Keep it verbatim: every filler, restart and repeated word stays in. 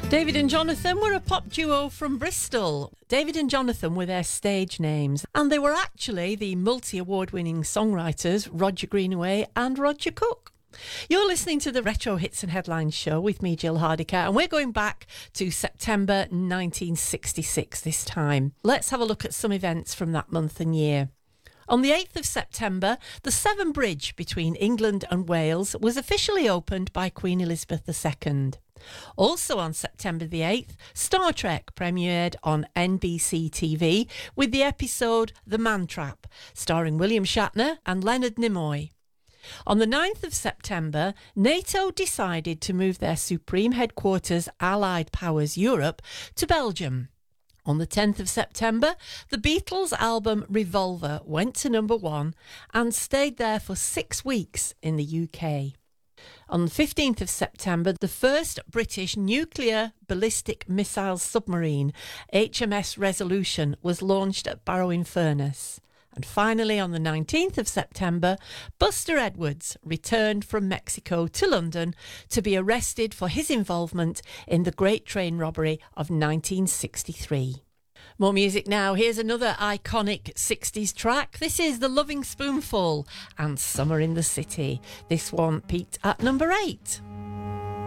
David and Jonathan were a pop duo from Bristol. David and Jonathan were their stage names, and they were actually the multi-award winning songwriters Roger Greenaway and Roger Cook. You're listening to the Retro Hits and Headlines show with me, Jill Hardiker, and we're going back to September nineteen sixty-six this time. Let's have a look at some events from that month and year. On the eighth of September, the Severn Bridge between England and Wales was officially opened by Queen Elizabeth the Second. Also on September the eighth, Star Trek premiered on N B C T V with the episode The Man Trap, starring William Shatner and Leonard Nimoy. On the ninth of September, NATO decided to move their supreme headquarters, Allied Powers Europe, to Belgium. On the tenth of September, the Beatles' album Revolver went to number one and stayed there for six weeks in the U K. On the fifteenth of September, the first British nuclear ballistic missile submarine, H M S Resolution, was launched at Barrow-in-Furness. And finally, on the nineteenth of September, Buster Edwards returned from Mexico to London to be arrested for his involvement in the Great Train Robbery of nineteen sixty-three. More music now. Here's another iconic sixties track. This is The Loving Spoonful and Summer in the City. This one peaked at number eight.